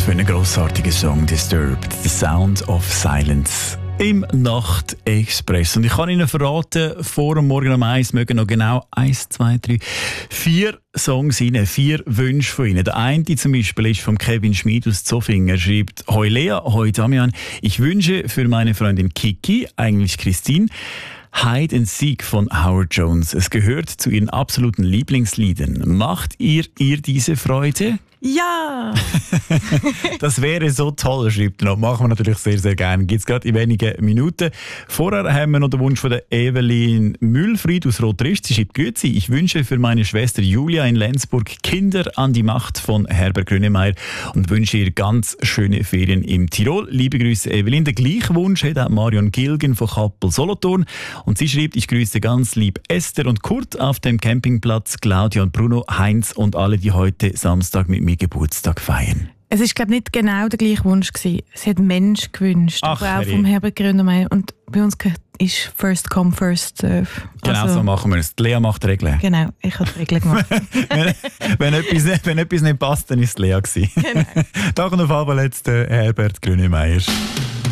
für einen grossartigen Song Disturbed, The Sound of Silence im Nachtexpress. Und ich kann Ihnen verraten, vor dem Morgen um 1 mögen noch genau 1, 2, 3, 4 Songs rein, 4 Wünsche von Ihnen. Der eine zum Beispiel ist von Kevin Schmid aus Zofingen. Er schreibt: Hoi Lea, hoi Damian, ich wünsche für meine Freundin Kiki, eigentlich Christine, Hide and Seek von Howard Jones. Es gehört zu ihren absoluten Lieblingsliedern. Macht ihr diese Freude? Ja! Das wäre so toll, schreibt er noch. Machen wir natürlich sehr, sehr gerne. Gibt es gerade in wenigen Minuten. Vorher haben wir noch den Wunsch von der Evelyn Mühlfried aus Rotrist. Sie schreibt: Grüezi, ich wünsche für meine Schwester Julia in Lenzburg Kinder an die Macht von Herbert Grönemeyer und wünsche ihr ganz schöne Ferien im Tirol. Liebe Grüße, Evelyn. Den gleichen Wunsch hat auch Marion Gilgen von Kappel-Solothurn. Und sie schreibt: Ich grüße ganz lieb Esther und Kurt auf dem Campingplatz, Claudia und Bruno, Heinz und alle, die heute Samstag mit mir Geburtstag feiern. Es war, glaube ich, nicht genau der gleiche Wunsch gewesen. Es hat Mensch gewünscht, aber auch vom Herbert Grönemeyer. Und bei uns ist First Come, First Serve. Genau, so machen wir es. Die Lea macht die Regeln. Genau, ich habe die Regeln gemacht. wenn etwas nicht passt, dann war es Lea gewesen. Genau. Danke auf jeden Fall jetzt Herbert Grönemeyer.